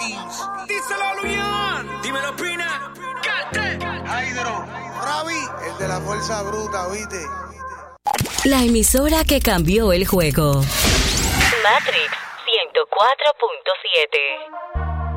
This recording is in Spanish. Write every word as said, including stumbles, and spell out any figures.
Kings. Díselo, Luyan. Dímelo, Pina. Cate. Hydro. Ravi. El de la fuerza bruta, ¿viste? La emisora que cambió el juego. Matrix ciento cuatro punto siete.